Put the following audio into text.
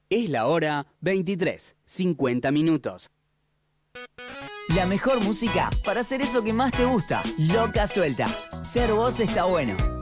Es la hora 23:50. La mejor música para hacer eso que más te gusta. Loca Suelta. Ser vos está bueno.